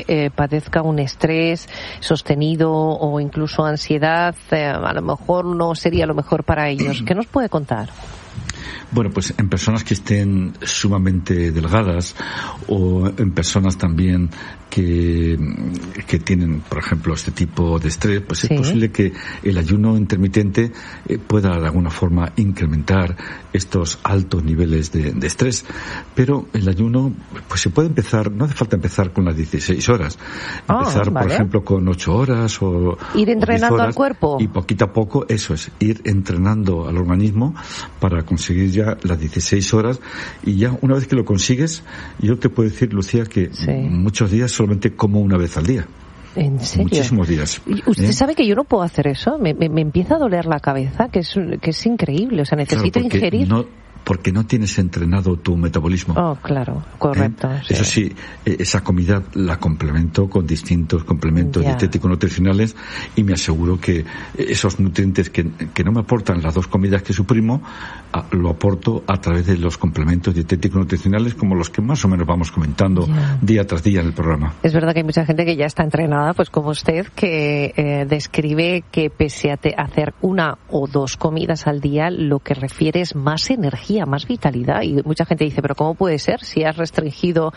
padezca un estrés sostenido o incluso ansiedad, a lo mejor no sería lo mejor para ellos. ¿Qué nos puede contar? Bueno, pues en personas que estén sumamente delgadas o en personas también que tienen, por ejemplo, este tipo de estrés, pues es posible que el ayuno intermitente pueda de alguna forma incrementar estos altos niveles de estrés. Pero el ayuno, pues se puede empezar, no hace falta empezar con las 16 horas. Empezar, por ejemplo, con 8 horas o ir entrenando 10 horas, al cuerpo. Y poquito a poco, eso es, ir entrenando al organismo para conseguir ya las 16 horas. Y ya una vez que lo consigues, yo te puedo decir, Lucía, que muchos días solamente como una vez al día. ¿En serio? Muchísimos días. ¿Usted sabe que yo no puedo hacer eso? Me empieza a doler la cabeza, que es increíble. O sea, necesito ingerir. Porque no tienes entrenado tu metabolismo. Oh, claro, correcto. Eso sí, esa comida la complemento con distintos complementos dietéticos nutricionales y me aseguro que esos nutrientes que no me aportan las dos comidas que suprimo, lo aporto a través de los complementos dietéticos nutricionales como los que más o menos vamos comentando día tras día en el programa. Es verdad que hay mucha gente que ya está entrenada, pues como usted, que describe que pese a hacer una o dos comidas al día, lo que refiere es más energía, más vitalidad. Y mucha gente dice, pero ¿cómo puede ser? Si has restringido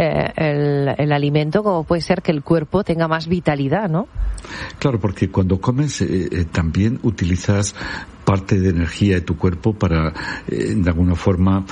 el alimento, ¿cómo puede ser que el cuerpo tenga más vitalidad, no? Claro, porque cuando comes también utilizas parte de energía de tu cuerpo para, de alguna forma,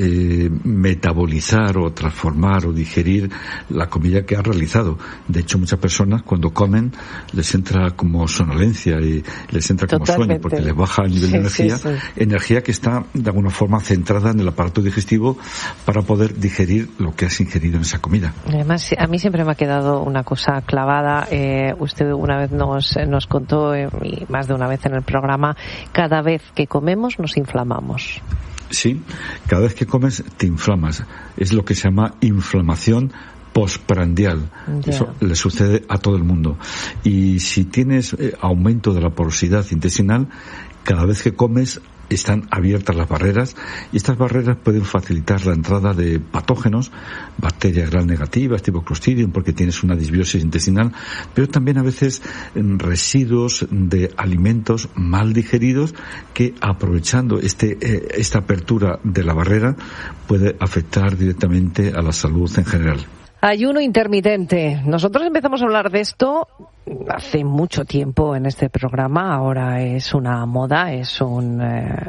metabolizar o transformar o digerir la comida que has realizado. De hecho, muchas personas cuando comen les entra como sonolencia y les entra como sueño porque les baja el nivel de energía, energía que está de alguna forma centrada en el aparato digestivo para poder digerir lo que has ingerido en esa comida. Además, a mí siempre me ha quedado una cosa clavada. Usted una vez nos contó, y más de una vez en el programa, cada vez que comemos nos inflamamos. Sí, cada vez que comes te inflamas. Es lo que se llama inflamación postprandial. Eso le sucede a todo el mundo. Y si tienes aumento de la porosidad intestinal, cada vez que comes están abiertas las barreras y estas barreras pueden facilitar la entrada de patógenos, bacterias gram negativas tipo Clostridium porque tienes una disbiosis intestinal, pero también a veces residuos de alimentos mal digeridos que aprovechando esta apertura de la barrera puede afectar directamente a la salud en general. Ayuno intermitente. Nosotros empezamos a hablar de esto hace mucho tiempo en este programa. Ahora es una moda, es un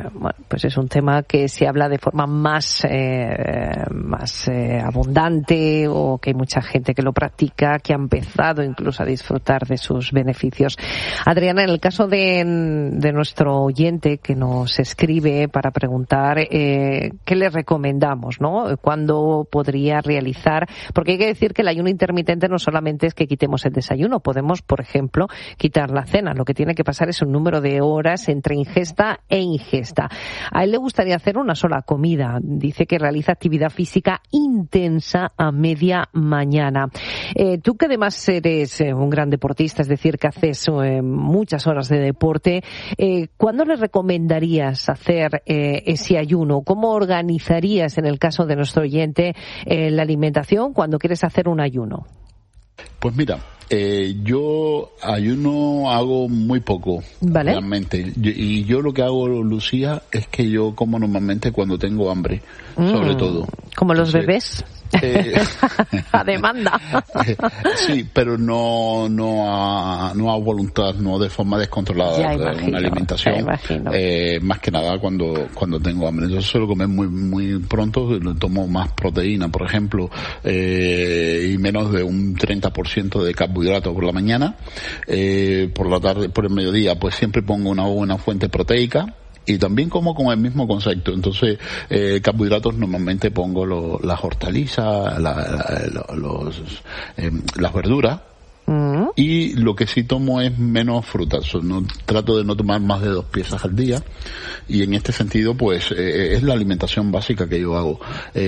tema que se habla de forma más abundante, o que hay mucha gente que lo practica, que ha empezado incluso a disfrutar de sus beneficios. Adriana, en el caso de nuestro oyente que nos escribe para preguntar qué le recomendamos, ¿no? ¿Cuándo podría realizar? Porque hay que decir que el ayuno intermitente no solamente es que quitemos el desayuno, podemos, por ejemplo, quitar la cena. Lo que tiene que pasar es un número de horas entre ingesta e ingesta. A él le gustaría hacer una sola comida. Dice que realiza actividad física intensa a media mañana. Tú que además eres un gran deportista, es decir, que haces muchas horas de deporte, ¿cuándo le recomendarías hacer ese ayuno? ¿Cómo organizarías, en el caso de nuestro oyente, la alimentación cuando quieres hacer un ayuno? Pues mira, yo ayuno hago muy poco, realmente. Yo lo que hago, Lucía, es que yo como normalmente cuando tengo hambre, sobre todo. ¿Como los bebés? A demanda. Sí, pero no a voluntad, no de forma descontrolada. Una alimentación, más que nada cuando tengo hambre. Entonces suelo comer muy pronto, tomo más proteína, por ejemplo, y menos de un 30% de carbohidratos por la mañana. Por la tarde, por el mediodía, pues siempre pongo una fuente proteica. Y también como con el mismo concepto. Entonces, carbohidratos normalmente pongo las hortalizas, las verduras. Y lo que sí tomo es menos frutas. Trato de no tomar más de 2 piezas al día. Y en este sentido, pues, es la alimentación básica que yo hago.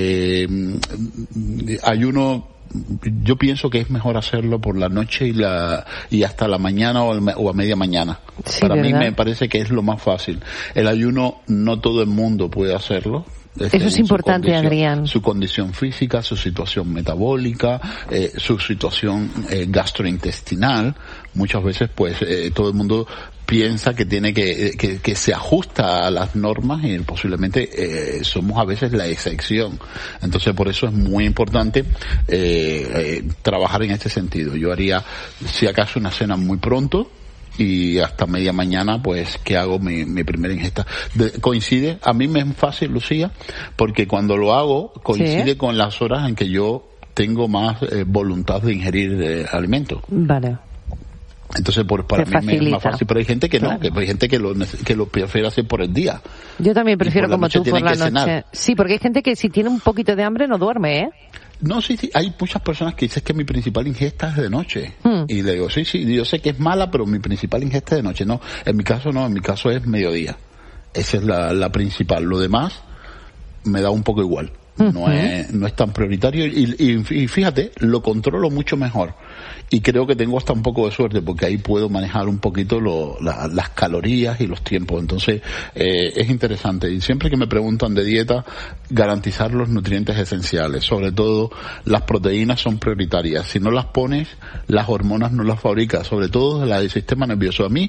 Ayuno. Yo pienso que es mejor hacerlo por la noche y hasta la mañana o a media mañana. Sí, para mí me parece que es lo más fácil. El ayuno no todo el mundo puede hacerlo, Eso es importante, Adrián. Su condición física, su situación metabólica, su situación gastrointestinal. Muchas veces, pues, todo el mundo piensa que tiene que se ajusta a las normas y posiblemente somos a veces la excepción. Entonces, por eso es muy importante trabajar en este sentido. Yo haría, si acaso, una cena muy pronto, y hasta media mañana, pues, que hago mi primera ingesta. Coincide, a mí me es fácil, Lucía, porque cuando lo hago coincide con las horas en que yo tengo más voluntad de ingerir alimentos. Vale. Entonces, para mí es más fácil, pero hay gente que no, que hay gente que lo prefiere hacer por el día. Yo también prefiero como tú por la noche. Cenar. Sí, porque hay gente que si tiene un poquito de hambre no duerme, ¿eh? No, sí, hay muchas personas que dicen que mi principal ingesta es de noche. Y le digo, sí, yo sé que es mala, pero mi principal ingesta es de noche. No, en mi caso no, en mi caso es mediodía. Esa es la principal. Lo demás me da un poco igual. No es tan prioritario y fíjate, lo controlo mucho mejor. Y creo que tengo hasta un poco de suerte porque ahí puedo manejar un poquito las calorías y los tiempos. Entonces, es interesante. Y siempre que me preguntan de dieta, garantizar los nutrientes esenciales. Sobre todo, las proteínas son prioritarias. Si no las pones, las hormonas no las fabricas. Sobre todo la del sistema nervioso. A mí,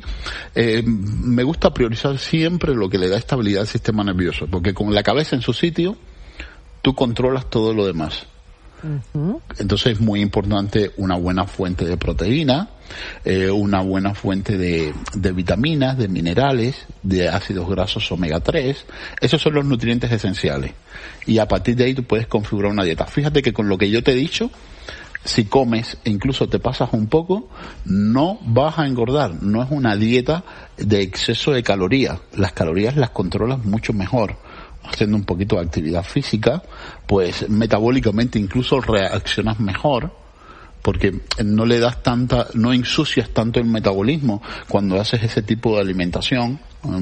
me gusta priorizar siempre lo que le da estabilidad al sistema nervioso. Porque con la cabeza en su sitio, tú controlas todo lo demás. Entonces es muy importante una buena fuente de proteína, una buena fuente de vitaminas, de minerales, de ácidos grasos omega 3. Esos son los nutrientes esenciales. Y a partir de ahí tú puedes configurar una dieta. Fíjate que con lo que yo te he dicho, si comes e incluso te pasas un poco, no vas a engordar. No es una dieta de exceso de calorías. Las calorías las controlas mucho mejor haciendo un poquito de actividad física, pues metabólicamente incluso reaccionas mejor, porque no le das no ensucias tanto el metabolismo cuando haces ese tipo de alimentación,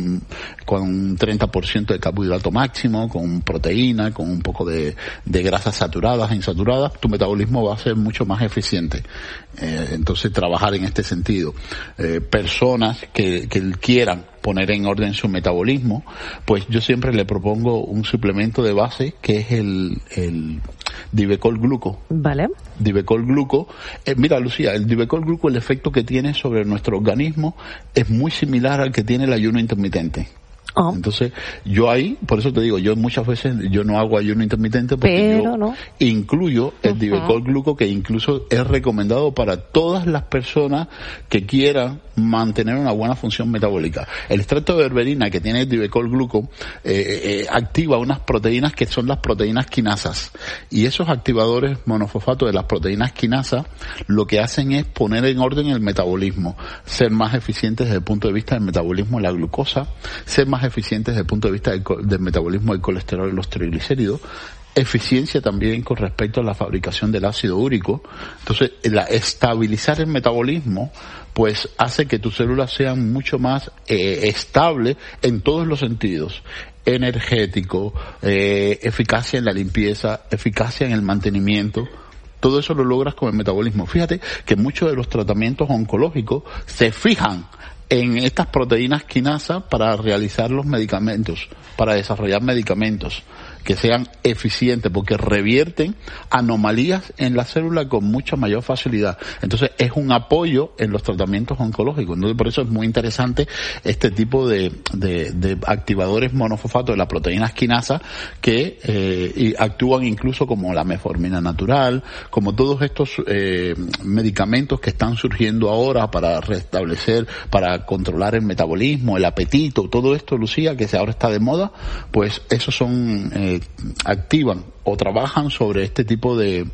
con un 30% de carbohidrato máximo, con proteína, con un poco de grasas saturadas e insaturadas, tu metabolismo va a ser mucho más eficiente. Entonces trabajar en este sentido. Personas que quieran poner en orden su metabolismo, pues yo siempre le propongo un suplemento de base que es el Divecol Gluco. Vale. Divecol Gluco. Mira, Lucía, el Divecol Gluco, el efecto que tiene sobre nuestro organismo es muy similar al que tiene el ayuno intermitente. Entonces, yo ahí, por eso te digo, yo muchas veces yo no hago ayuno intermitente porque incluyo el Divecol Gluco, que incluso es recomendado para todas las personas que quieran mantener una buena función metabólica. El extracto de berberina que tiene el Divecol Gluco activa unas proteínas que son las proteínas quinasas, y esos activadores monofosfato de las proteínas quinasas lo que hacen es poner en orden el metabolismo, ser más eficientes desde el punto de vista del metabolismo de la glucosa, ser más eficientes desde el punto de vista del metabolismo del colesterol y los triglicéridos, eficiencia también con respecto a la fabricación del ácido úrico. Entonces, estabilizar el metabolismo pues hace que tus células sean mucho más estables en todos los sentidos: energético, eficacia en la limpieza, eficacia en el mantenimiento. Todo eso lo logras con el metabolismo. Fíjate que muchos de los tratamientos oncológicos se fijan en estas proteínas quinasa para realizar los medicamentos, para desarrollar medicamentos que sean eficientes, porque revierten anomalías en la célula con mucha mayor facilidad. Entonces es un apoyo en los tratamientos oncológicos. Entonces por eso es muy interesante este tipo de activadores monofosfato de las proteínas quinasa que actúan incluso como la metformina natural, como todos estos medicamentos que están surgiendo ahora para restablecer, para controlar el metabolismo, el apetito, todo esto, Lucía, que ahora está de moda, pues esos son activan o trabajan sobre este tipo de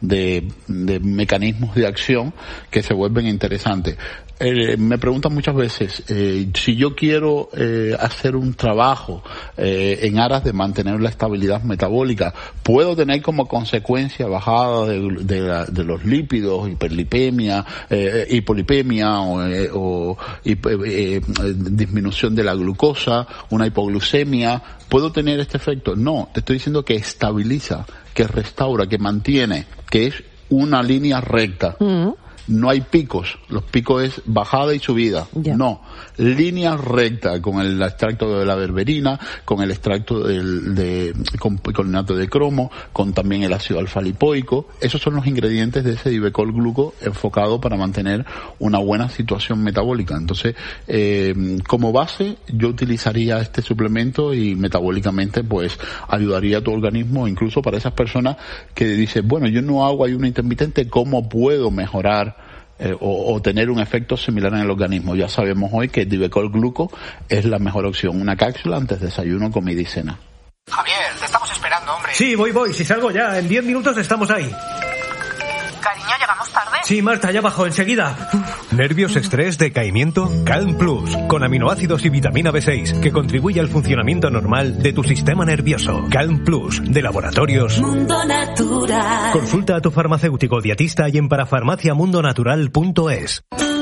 mecanismos de acción que se vuelven interesantes. Me preguntan muchas veces si yo quiero hacer un trabajo en aras de mantener la estabilidad metabólica, ¿puedo tener como consecuencia bajada de los lípidos, hiperlipemia, hipolipemia o disminución de la glucosa, una hipoglucemia? ¿Puedo tener este efecto? No, te estoy diciendo que estabiliza, que restaura, que mantiene, que es una línea recta. no hay picos, los picos es bajada y subida, no, línea recta con el extracto de la berberina, con el extracto con bicarbonato de cromo, con también el ácido alfa-lipoico. Esos son los ingredientes de ese Divecol Gluco enfocado para mantener una buena situación metabólica. Entonces, como base, yo utilizaría este suplemento y metabólicamente pues ayudaría a tu organismo, incluso para esas personas que dicen, bueno, yo no hago ayuno intermitente, ¿cómo puedo mejorar o tener un efecto similar en el organismo? Ya sabemos hoy que el Divecol Gluco es la mejor opción, una cápsula antes de desayuno, comida y cena. Javier, te estamos esperando, hombre. Sí, voy, si salgo ya, en 10 minutos estamos ahí. Cariño, ¿llegamos tarde? Sí, Marta, ya bajo, enseguida. ¿Nervios, estrés, decaimiento? Calm Plus, con aminoácidos y vitamina B6, que contribuye al funcionamiento normal de tu sistema nervioso. Calm Plus, de Laboratorios Mundo Natural. Consulta a tu farmacéutico dietista y en parafarmaciamundonatural.es.